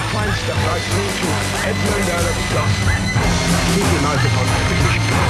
fine stuff. I speak to Edmund Alec Dawson. Keep your eyes upon everything.